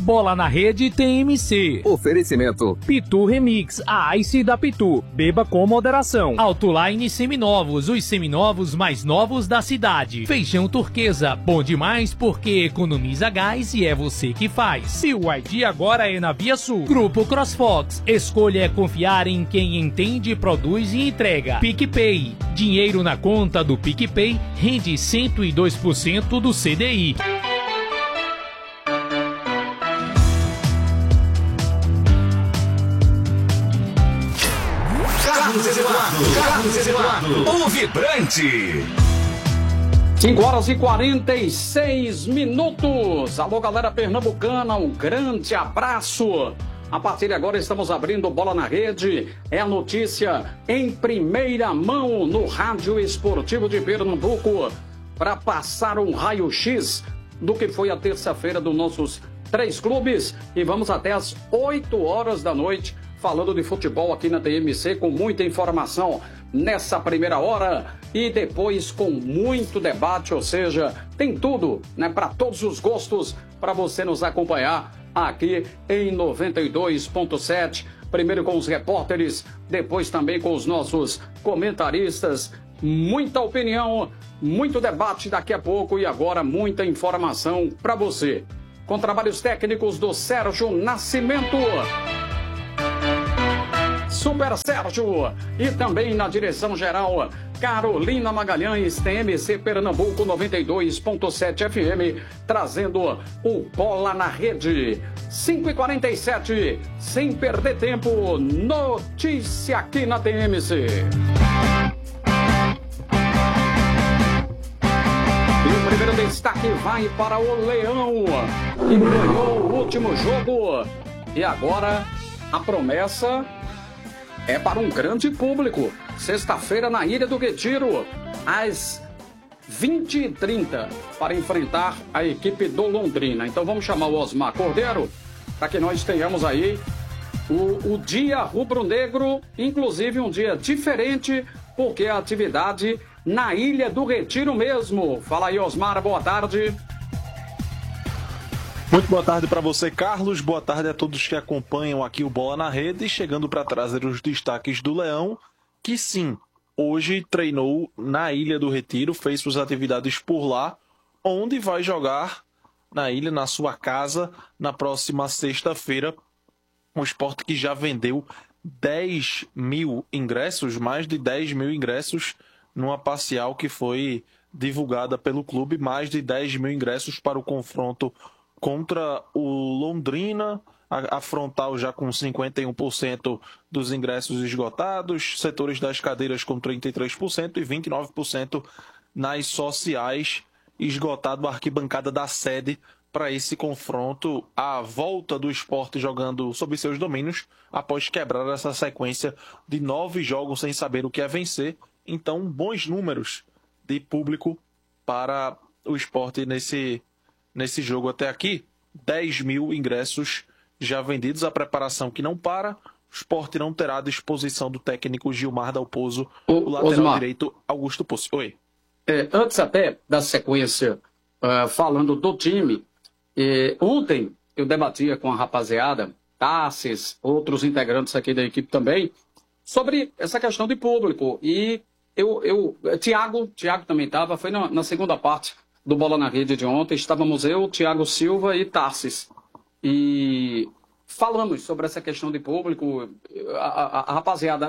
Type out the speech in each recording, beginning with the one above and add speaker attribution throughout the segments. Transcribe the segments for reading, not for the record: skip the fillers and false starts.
Speaker 1: Bola na Rede TMC.
Speaker 2: Oferecimento
Speaker 1: Pitu Remix, a Ice da Pitu. Beba com moderação. Autoline Seminovos, os seminovos mais novos da cidade. Feijão Turquesa, bom demais porque economiza gás e é você que faz. E o ID agora é na Via Sul. Grupo CrossFox, escolha é confiar em quem entende, produz e entrega. PicPay, dinheiro na conta do PicPay rende 102% do CDI.
Speaker 2: Carlos Eduardo, o vibrante.
Speaker 3: 5 horas e 46 minutos. Alô, galera pernambucana, um grande abraço. A partir de agora estamos abrindo Bola na Rede. É a notícia em primeira mão no Rádio Esportivo de Pernambuco para passar um raio-x do que foi a terça-feira dos nossos 3 clubes. E vamos até às 8 horas da noite falando de futebol aqui na TMC com muita informação nessa primeira hora e depois com muito debate, ou seja, tem tudo, né, para todos os gostos para você nos acompanhar aqui em 92.7, primeiro com os repórteres, depois também com os nossos comentaristas, muita opinião, muito debate daqui a pouco e agora muita informação para você. Com trabalhos técnicos do Sérgio Nascimento, Super Sérgio, e também na direção geral, Carolina Magalhães, TMC Pernambuco 92.7 FM, trazendo o Bola na Rede. 5h47, sem perder tempo, notícia aqui na TMC. E o primeiro destaque vai para o Leão, que ganhou o último jogo. E agora a promessa é para um grande público. Sexta-feira na Ilha do Retiro, às 20h30, para enfrentar a equipe do Londrina. Então vamos chamar o Osmar Cordeiro para que nós tenhamos aí o dia rubro-negro, inclusive um dia diferente, porque a atividade na Ilha do Retiro mesmo. Fala aí, Osmar, boa tarde.
Speaker 4: Muito boa tarde para você, Carlos. Boa tarde a todos que acompanham aqui o Bola na Rede. Chegando para trazer os destaques do Leão, que sim, hoje treinou na Ilha do Retiro, fez suas atividades por lá, onde vai jogar na ilha, na sua casa, na próxima sexta-feira. O Sport que já vendeu 10 mil ingressos, mais de 10 mil ingressos, numa parcial que foi divulgada pelo clube, mais de 10 mil ingressos para o confronto contra o Londrina, a Frontal já com 51% dos ingressos esgotados, setores das cadeiras com 33% e 29% nas sociais, esgotado a arquibancada da sede para esse confronto, a volta do Sport jogando sob seus domínios, após quebrar essa sequência de 9 jogos sem saber o que é vencer. Então, bons números de público para o Sport nesse jogo até aqui. 10 mil ingressos já vendidos, a preparação que não para. O Sport não terá à disposição do técnico Gilmar Dalpozo, o lateral
Speaker 3: Osmar,
Speaker 4: direito Augusto Poço. Oi.
Speaker 3: Antes até da sequência, falando do time, ontem eu debatia com a rapaziada, Tassis, outros integrantes aqui da equipe também, sobre essa questão de público. E Thiago também estava, foi na segunda parte do Bola na Rede de ontem, estávamos eu, Thiago Silva e Tassis. E falamos sobre essa questão de público, a rapaziada,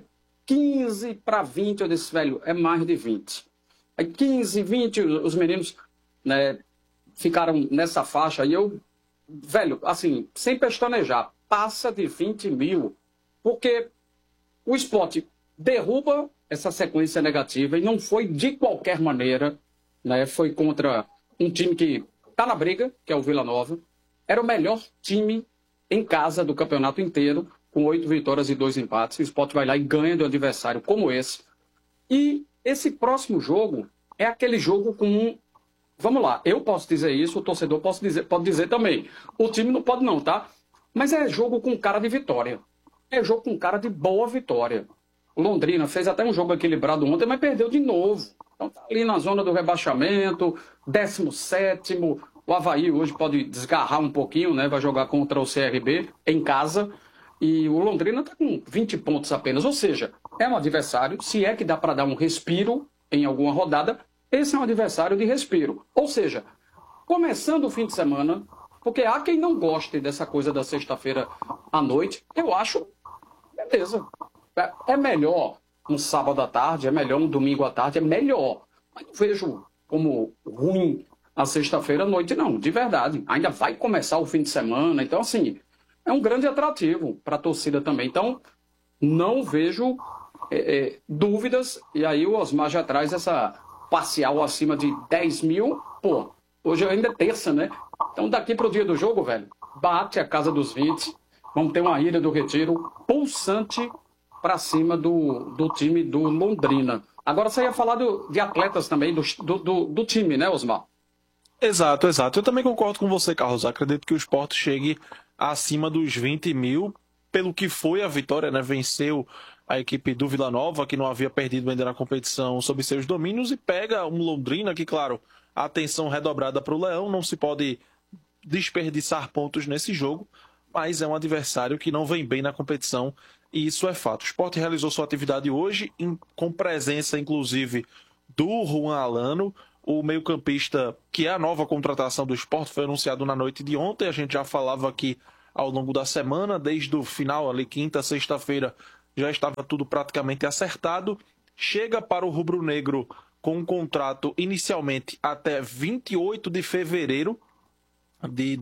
Speaker 3: 15 para 20, eu disse, velho, é mais de 20. Aí 15, 20, os meninos, né, ficaram nessa faixa, e eu, velho, assim, sem pestanejar, passa de 20 mil, porque o Sport derruba essa sequência negativa, e não foi de qualquer maneira, né, foi contra um time que está na briga, que é o Vila Nova, era o melhor time em casa do campeonato inteiro, com 8 vitórias e 2 empates, o Sport vai lá e ganha de um adversário como esse, e esse próximo jogo é aquele jogo com vamos lá, eu posso dizer isso, o torcedor pode dizer também. O time não pode não, tá? Mas é jogo com cara de vitória. É jogo com cara de boa vitória. O Londrina fez até um jogo equilibrado ontem, mas perdeu de novo. Então tá ali na zona do rebaixamento, 17º, O Avaí hoje pode desgarrar um pouquinho, né? Vai jogar contra o CRB em casa. E o Londrina está com 20 pontos apenas. Ou seja, é um adversário, se é que dá para dar um respiro em alguma rodada, esse é um adversário de respiro. Ou seja, começando o fim de semana, porque há quem não goste dessa coisa da sexta-feira à noite, eu acho, beleza. É melhor um sábado à tarde, é melhor um domingo à tarde, é melhor. Mas não vejo como ruim a sexta-feira à noite, não, de verdade. Ainda vai começar o fim de semana, então assim, é um grande atrativo para a torcida também. Então, não vejo dúvidas, e aí o Osmar já traz essa parcial acima de 10 mil, pô, hoje ainda é terça, né? Então daqui para o dia do jogo, velho, bate a casa dos 20, vamos ter uma Ilha do Retiro pulsante para cima do time do Londrina. Agora você ia falar de atletas também, do time, né, Osmar?
Speaker 4: Exato, exato. Eu também concordo com você, Carlos. Acredito que o Sport chegue acima dos 20 mil, pelo que foi a vitória, né? Venceu a equipe do Vila Nova, que não havia perdido ainda na competição sob seus domínios, e pega um Londrina que, claro, a atenção redobrada para o Leão, não se pode desperdiçar pontos nesse jogo, mas é um adversário que não vem bem na competição, e isso é fato. O Sport realizou sua atividade hoje, com presença, inclusive, do Juan Alano, o meio-campista, que é a nova contratação do Sport, foi anunciado na noite de ontem, a gente já falava aqui ao longo da semana, desde o final, ali quinta, sexta-feira, já estava tudo praticamente acertado. Chega para o rubro-negro com um contrato inicialmente até 28 de fevereiro de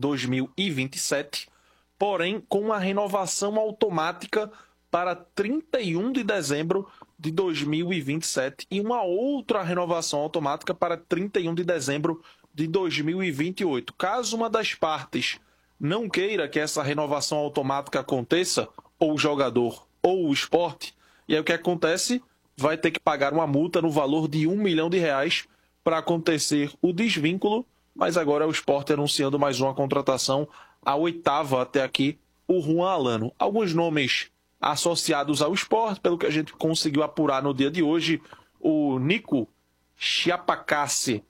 Speaker 4: 2027, porém com uma renovação automática para 31 de dezembro de 2027 e uma outra renovação automática para 31 de dezembro de 2028. Caso uma das partes não queira que essa renovação automática aconteça, ou o jogador ou o Sport, e aí o que acontece? Vai ter que pagar uma multa no valor de R$1 milhão para acontecer o desvínculo, mas agora é o Sport anunciando mais uma contratação, a 8ª até aqui, o Juan Alano. Alguns nomes associados ao Sport, pelo que a gente conseguiu apurar no dia de hoje, o Nico Chiapacassi,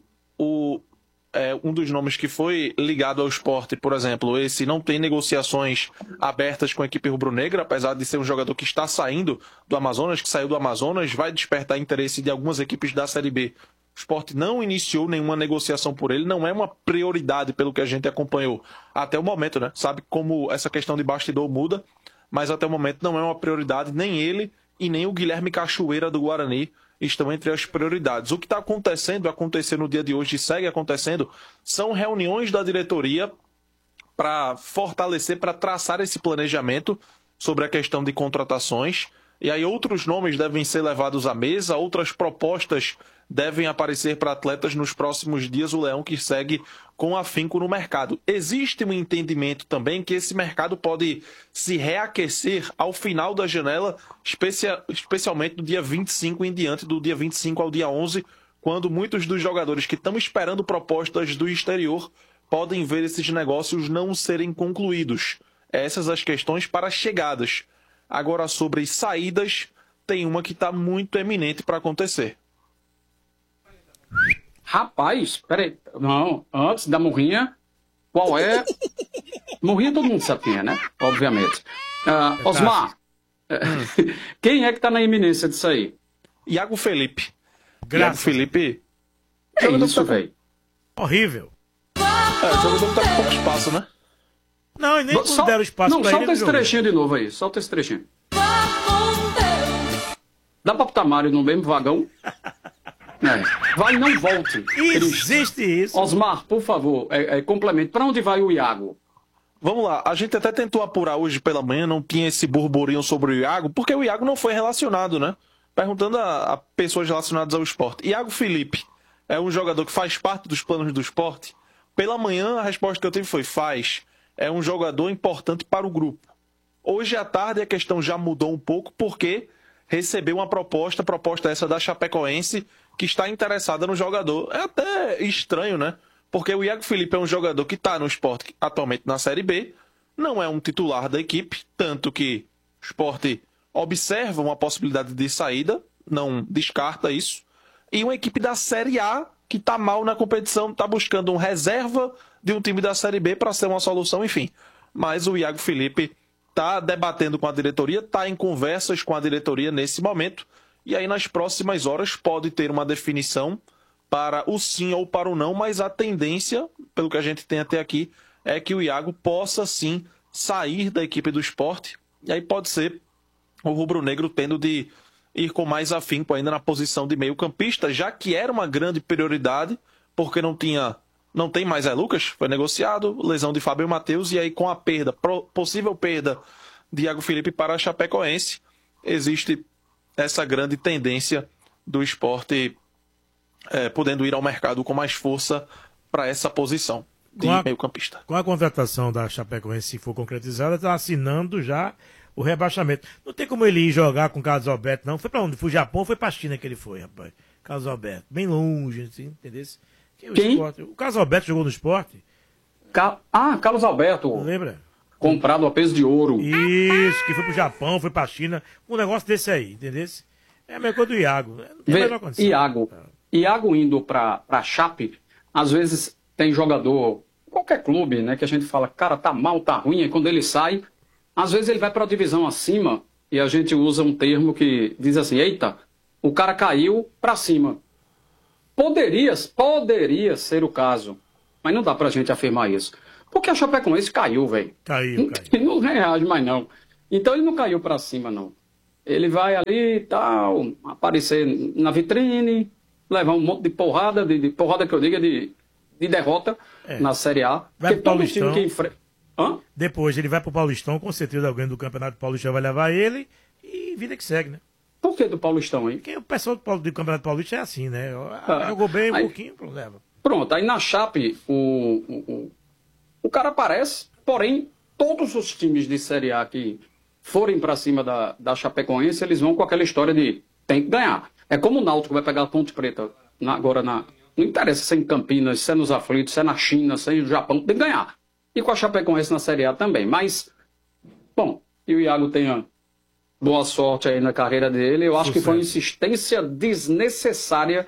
Speaker 4: um dos nomes que foi ligado ao Sport, por exemplo, esse não tem negociações abertas com a equipe rubro-negra, apesar de ser um jogador que está saindo do Amazonas, que saiu do Amazonas, vai despertar interesse de algumas equipes da Série B. O Sport não iniciou nenhuma negociação por ele, não é uma prioridade pelo que a gente acompanhou até o momento, né? Sabe como essa questão de bastidor muda, mas até o momento não é uma prioridade, nem ele e nem o Guilherme Cachoeira do Guarani estão entre as prioridades. O que está acontecendo no dia de hoje e segue acontecendo, são reuniões da diretoria para fortalecer, para traçar esse planejamento sobre a questão de contratações. E aí outros nomes devem ser levados à mesa, outras propostas devem aparecer para atletas nos próximos dias, o Leão que segue com afinco no mercado. Existe um entendimento também que esse mercado pode se reaquecer ao final da janela, especialmente do dia 25 em diante, do dia 25 ao dia 11, quando muitos dos jogadores que estão esperando propostas do exterior podem ver esses negócios não serem concluídos. Essas as questões para chegadas. Agora, sobre saídas, tem uma que está muito eminente para acontecer.
Speaker 3: Rapaz, peraí. Não, antes da Murrinha, qual é? Murrinha todo mundo sabe quem é, né? Obviamente. Osmar, quem é que está na iminência disso aí?
Speaker 4: Iago Felipe.
Speaker 5: Graças.
Speaker 4: Iago Felipe.
Speaker 3: É isso, velho.
Speaker 5: Horrível.
Speaker 4: O jogador tá com pouco espaço, né?
Speaker 5: Não, e nem quando deram espaço pra ele.
Speaker 3: Solta esse trechinho de novo aí. Solta esse trechinho. Dá pra botar Mário no mesmo vagão? Vai e não volte.
Speaker 5: Existe isso.
Speaker 3: Osmar, por favor, complemente. Pra onde vai o Iago?
Speaker 4: Vamos lá, a gente até tentou apurar hoje pela manhã, não tinha esse burburinho sobre o Iago, porque o Iago não foi relacionado, né? Perguntando a pessoas relacionadas ao esporte. Iago Felipe é um jogador que faz parte dos planos do esporte? Pela manhã, a resposta que eu tive foi: faz. É um jogador importante para o grupo. Hoje à tarde a questão já mudou um pouco, porque recebeu uma proposta essa da Chapecoense, que está interessada no jogador. É até estranho, né? Porque o Iago Felipe é um jogador que está no Sport atualmente na Série B, não é um titular da equipe, tanto que o Sport observa uma possibilidade de saída, não descarta isso, e uma equipe da Série A que está mal na competição, está buscando um reserva de um time da Série B para ser uma solução, enfim. Mas o Iago Felipe está debatendo com a diretoria, está em conversas com a diretoria nesse momento, e aí nas próximas horas pode ter uma definição para o sim ou para o não, mas a tendência, pelo que a gente tem até aqui, é que o Iago possa sim sair da equipe do Sport, e aí pode ser o rubro-negro tendo de ir com mais afinco ainda na posição de meio-campista, já que era uma grande prioridade, porque não tem mais Lucas, foi negociado, lesão de Fábio Matheus, e aí com a possível perda de Iago Felipe para a Chapecoense, existe essa grande tendência do Sport podendo ir ao mercado com mais força para essa posição de meio-campista.
Speaker 5: Com a contratação da Chapecoense, se for concretizada, está assinando já o rebaixamento. Não tem como ele ir jogar com o Carlos Alberto, não. Foi para onde? Foi o Japão ou foi para a China que ele foi, rapaz? Carlos Alberto. Bem longe, assim, entendeu?
Speaker 3: Quem?
Speaker 5: O Carlos Alberto jogou no Sport?
Speaker 3: Carlos Alberto.
Speaker 5: Lembra?
Speaker 3: Comprado a peso de ouro.
Speaker 5: Isso, que foi pro Japão, foi pra China. Um negócio desse aí, entendeu? É a mesma coisa do Iago. Não tem a menor condição.
Speaker 3: Iago indo pra Chape, às vezes tem jogador, qualquer clube, né, que a gente fala, cara, tá mal, tá ruim, e quando ele sai, às vezes ele vai pra divisão acima e a gente usa um termo que diz assim, eita, o cara caiu pra cima. Poderia ser o caso, mas não dá pra gente afirmar isso. Porque a Chapecoense caiu, velho.
Speaker 5: Caiu.
Speaker 3: Não reage mais, não. Então ele não caiu pra cima, não. Ele vai ali e tal, aparecer na vitrine, levar um monte de porrada, de porrada que eu digo, de derrota na Série A.
Speaker 5: Vai pro Paulistão.
Speaker 3: Time que enfrenta...
Speaker 5: Depois ele vai pro Paulistão, com certeza alguém do Campeonato Paulistão vai levar ele e vida que segue, né?
Speaker 3: Por que do Paulistão, hein?
Speaker 5: Porque o pessoal do Campeonato Paulista é assim, né? Jogou bem um pouquinho, leva.
Speaker 3: Pronto, aí na Chape o cara aparece, porém todos os times de Série A que forem para cima da Chapecoense, eles vão com aquela história de tem que ganhar. É como o Náutico vai pegar a Ponte Preta não interessa se é em Campinas, se é nos Aflitos, se é na China, se é no Japão, tem que ganhar. E com a Chapecoense na Série A também. Mas, bom, e o Iago tenha boa sorte aí na carreira dele. Eu acho que foi uma insistência desnecessária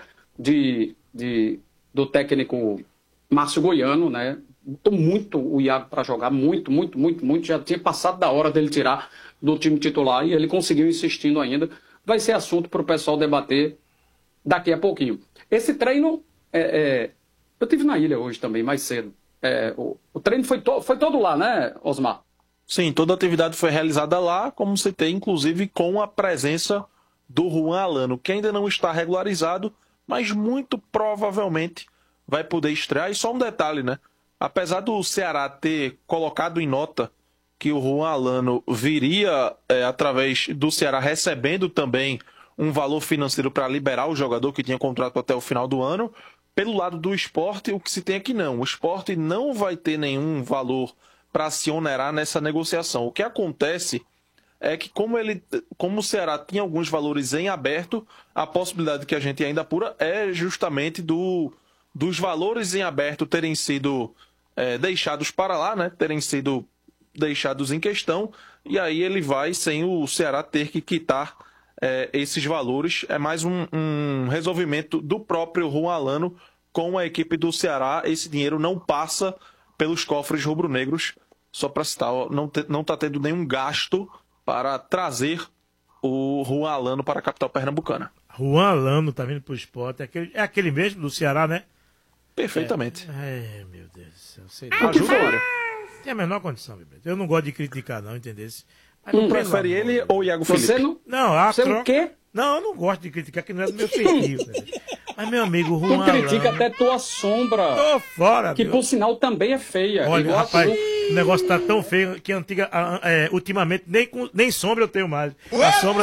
Speaker 3: do técnico Márcio Goiano, né? Botou muito o Iago para jogar, muito. Já tinha passado da hora dele tirar do time titular e ele conseguiu insistindo ainda. Vai ser assunto para o pessoal debater daqui a pouquinho. Esse treino, eu tive na ilha hoje também, mais cedo. O treino foi todo lá, né, Osmar?
Speaker 4: Sim, toda a atividade foi realizada lá, como citei, inclusive com a presença do Juan Alano, que ainda não está regularizado, mas muito provavelmente vai poder estrear. E só um detalhe, né? Apesar do Ceará ter colocado em nota que o Juan Alano viria através do Ceará recebendo também um valor financeiro para liberar o jogador que tinha contrato até o final do ano, pelo lado do Sport, o que se tem aqui não. O Sport não vai ter nenhum valor para se onerar nessa negociação. O que acontece é que, como o Ceará tinha alguns valores em aberto, a possibilidade que a gente ainda apura é justamente dos valores em aberto terem sido deixados para lá, né? Terem sido deixados em questão, e aí ele vai sem o Ceará ter que quitar esses valores. É mais um resolvimento do próprio Juan Alano com a equipe do Ceará. Esse dinheiro não passa pelos cofres rubro-negros, só para citar, não está tendo nenhum gasto para trazer o Juan Alano para a capital pernambucana.
Speaker 5: Juan Alano tá vindo para o Sport, é aquele mesmo do Ceará, né?
Speaker 4: Perfeitamente.
Speaker 5: Meu Deus do céu. Sei
Speaker 4: Ajuda.
Speaker 5: Tem a menor condição, Bebeto. Eu não gosto de criticar, não, entendeu?
Speaker 4: Prefere ele ou o Iago Felipe?
Speaker 3: Você o quê?
Speaker 5: Não, eu não gosto de criticar, que não é do meu feitio. Mas, meu amigo,
Speaker 3: Tu
Speaker 5: Juan
Speaker 3: critica
Speaker 5: Alano...
Speaker 3: até tua sombra.
Speaker 5: Tô fora,
Speaker 3: que por sinal também é feia.
Speaker 5: Olha,
Speaker 3: igual
Speaker 5: rapaz, o negócio tá tão feio que ultimamente nem sombra eu tenho mais. A sombra...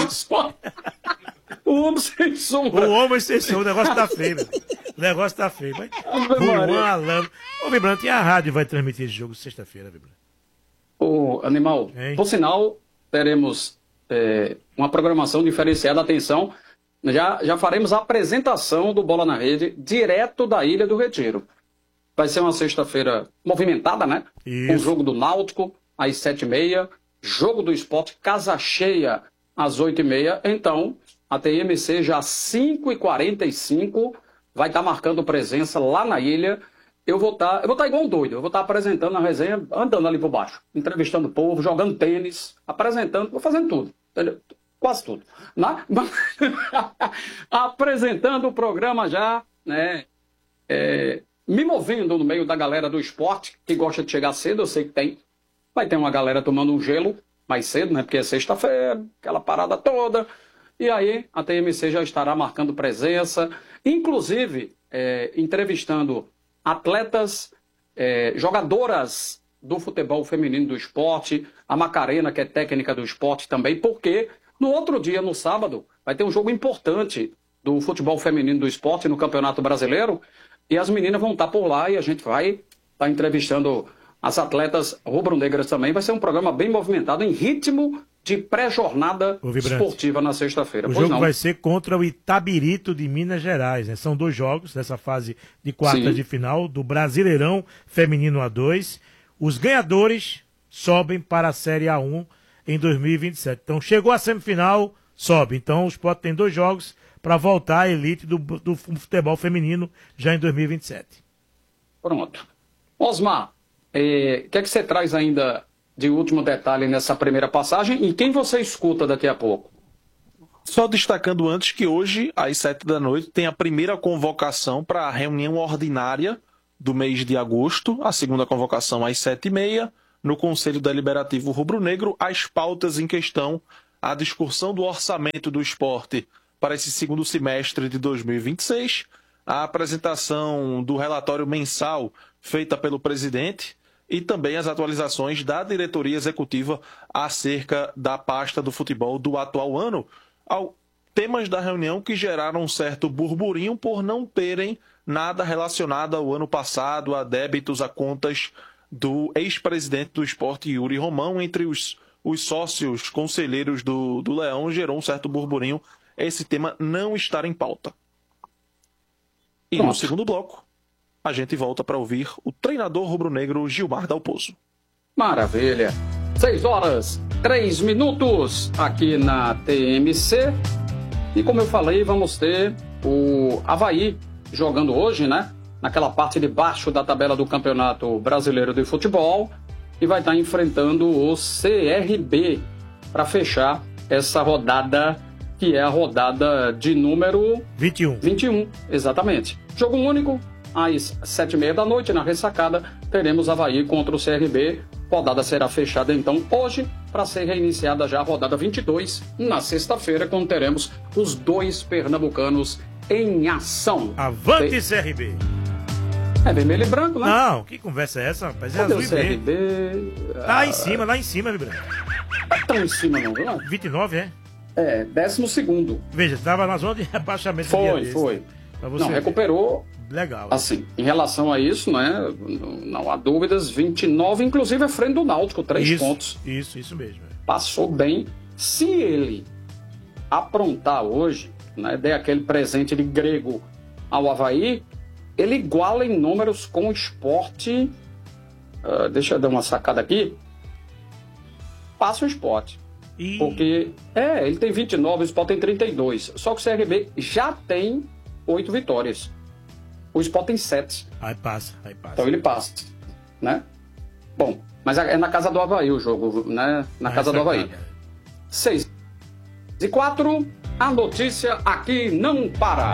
Speaker 3: O homem sem sombra.
Speaker 5: O homem sem sombra, o negócio tá feio. O negócio tá feio. Mas... Juan Alano... Ô, Vibrante, e a rádio vai transmitir esse jogo sexta-feira, Vibrante?
Speaker 3: Ô, Animal, por sinal, teremos uma programação diferenciada. Atenção, já faremos a apresentação do Bola na Rede direto da Ilha do Retiro. Vai ser uma sexta-feira movimentada, né?
Speaker 5: Isso.
Speaker 3: Com o jogo do Náutico às 7h30, jogo do Sport, casa cheia às 8h30. Então, a TMC já às 5h45 vai estar marcando presença lá na ilha. eu vou estar igual um doido. Eu vou estar apresentando a resenha, andando ali por baixo, entrevistando o povo, jogando tênis, apresentando, vou fazendo tudo, entendeu? Quase tudo. Né? Apresentando o programa já, né? Me movendo no meio da galera do esporte, que gosta de chegar cedo, eu sei que tem. Vai ter uma galera tomando um gelo mais cedo, né? Porque é sexta-feira, aquela parada toda. E aí a TMC já estará marcando presença, inclusive entrevistando atletas, jogadoras do futebol feminino do esporte, a Macarena, que é técnica do esporte também, porque no outro dia, no sábado, vai ter um jogo importante do futebol feminino do esporte no Campeonato Brasileiro, e as meninas vão estar por lá e a gente vai estar entrevistando as atletas rubro-negras também. Vai ser um programa bem movimentado, em ritmo de pré-jornada esportiva na sexta-feira.
Speaker 5: O jogo vai ser contra o Itabirito de Minas Gerais, né? São 2 jogos nessa fase de quartas de final do Brasileirão Feminino A2. Os ganhadores sobem para a Série A1 em 2027. Então, chegou a semifinal, sobe. Então, o Sport tem 2 jogos para voltar à elite do futebol feminino já em 2027.
Speaker 3: Pronto. Osmar, o que é que você traz ainda de último detalhe nessa primeira passagem e quem você escuta daqui a pouco?
Speaker 4: Só destacando antes que hoje, às 7 da noite, tem a primeira convocação para a reunião ordinária do mês de agosto, a segunda convocação às 7h30, no Conselho Deliberativo Rubro-Negro, as pautas em questão, a discussão do orçamento do esporte para esse segundo semestre de 2026, a apresentação do relatório mensal feita pelo presidente e também as atualizações da diretoria executiva acerca da pasta do futebol do atual ano. Temas da reunião que geraram um certo burburinho por não terem nada relacionado ao ano passado, a débitos, a contas do ex-presidente do esporte, Yuri Romão, entre os sócios conselheiros do Leão, gerou um certo burburinho esse tema não estar em pauta. E no segundo bloco, a gente volta para ouvir o treinador rubro-negro Gilmar Dalpozo.
Speaker 3: Maravilha. 6h03 aqui na TMC. E como eu falei, vamos ter o Avaí jogando hoje, né? Naquela parte de baixo da tabela do Campeonato Brasileiro de Futebol. E vai estar enfrentando o CRB para fechar essa rodada, que é a rodada de número 21, exatamente. Jogo único, às 7h30 da noite, na ressacada, teremos Avaí contra o CRB. Rodada será fechada, então, hoje, para ser reiniciada já a rodada 22, na sexta-feira, quando teremos os 2 pernambucanos em ação.
Speaker 5: Avante, CRB!
Speaker 3: É vermelho e branco, né?
Speaker 5: Não, que conversa é essa, rapaz? É
Speaker 3: Cadê
Speaker 5: azul
Speaker 3: o CRB?
Speaker 5: Lá em cima, Vibrante.
Speaker 3: Não é tão em cima, não, viu?
Speaker 5: 29, é?
Speaker 3: É, 12º.
Speaker 5: Veja, estava na zona de rebaixamento.
Speaker 3: Foi. Não, recuperou.
Speaker 5: Legal.
Speaker 3: Assim, em relação a isso, né? Não há dúvidas. 29, inclusive, é frente do Náutico, 3 pontos.
Speaker 5: Isso mesmo.
Speaker 3: Passou bem. Se ele aprontar hoje, né? Der aquele presente de grego ao Avaí, ele iguala em números com o Sport. Deixa eu dar uma sacada aqui. Passa o Sport. Porque, ele tem 29, o Sport tem 32. Só que o CRB já tem 8 vitórias. O Sport tem 7.
Speaker 5: Aí passa.
Speaker 3: Então ele passa, né? Bom, mas é na casa do Avaí o jogo, né? Na casa do Avaí. 6h04, a notícia aqui não para.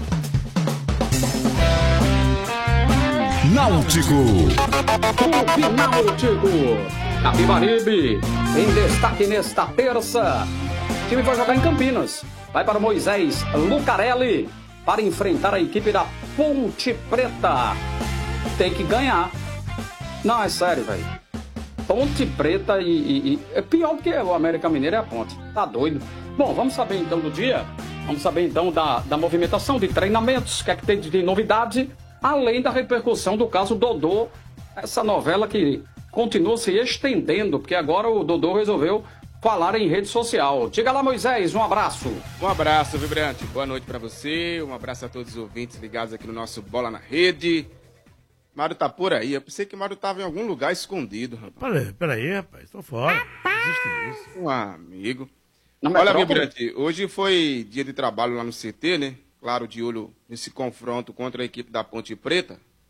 Speaker 2: Náutico.
Speaker 3: Clube Náutico. Capibaribe, em destaque nesta terça. O time vai jogar em Campinas. Vai para Moisés Lucarelli para enfrentar a equipe da Ponte Preta. Tem que ganhar. Não, é sério, velho. Ponte Preta é pior do que o América Mineiro é a Ponte. Tá doido. Bom, vamos saber então do dia. Vamos saber então da movimentação de treinamentos. O que é que tem de novidade? Além da repercussão do caso Dodô. Essa novela que continua se estendendo, porque agora o Dodô resolveu falar em rede social. Diga lá, Moisés, um abraço.
Speaker 6: Um abraço, Vibrante. Boa noite pra você. Um abraço a todos os ouvintes ligados aqui no nosso Bola na Rede. Mário tá por aí. Eu pensei que o Mário tava em algum lugar escondido, rapaz.
Speaker 5: Peraí, rapaz. Tô fora. Existe isso.
Speaker 6: Um amigo. Olha, Vibrante, hoje foi dia de trabalho lá no CT, né? Claro, de olho nesse confronto contra a equipe da Ponte Preta.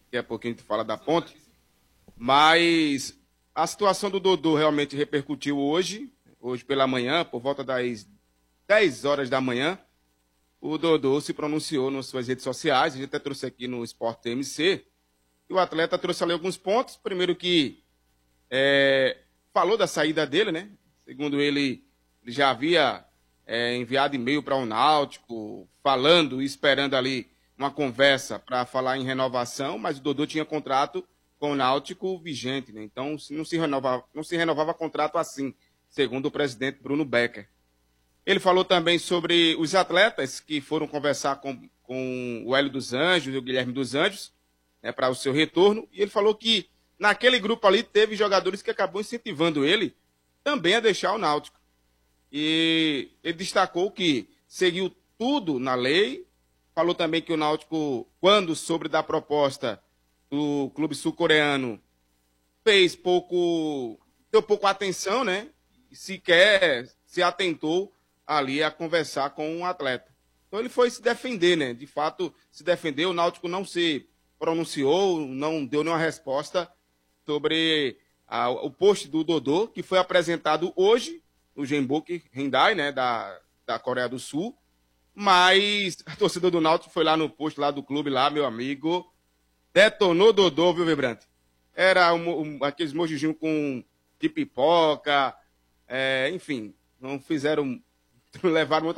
Speaker 6: daqui a pouquinho a gente fala da ponte. Mas a situação do Dodô realmente repercutiu hoje pela manhã, por volta das 10 horas da manhã. O Dodô se pronunciou nas suas redes sociais, a gente até trouxe aqui no Sport TMC, e o atleta trouxe ali alguns pontos. Primeiro que falou da saída dele, né? Segundo ele já havia enviado e-mail para o Náutico, falando e esperando ali uma conversa para falar em renovação, mas o Dodô tinha contrato com o Náutico vigente, né? Então não se renovava contrato assim, segundo o presidente Bruno Becker. Ele falou também sobre os atletas que foram conversar com o Hélio dos Anjos e o Guilherme dos Anjos, né, para o seu retorno, e ele falou que naquele grupo ali teve jogadores que acabou incentivando ele também a deixar o Náutico. E ele destacou que seguiu tudo na lei, falou também que o Náutico, quando soube da proposta do clube sul-coreano, deu pouco atenção, né? E sequer se atentou ali a conversar com um atleta. Então ele foi se defender, né? De fato, se defendeu. O Náutico não se pronunciou, não deu nenhuma resposta sobre o post do Dodô, que foi apresentado hoje no Jeonbuk Hyundai, né? Da Coreia do Sul. Mas a torcida do Náutico foi lá no post lá do clube, lá, meu amigo, detonou Dodô, viu, Vibrante? Era aqueles mojijinhos de pipoca, enfim, não levaram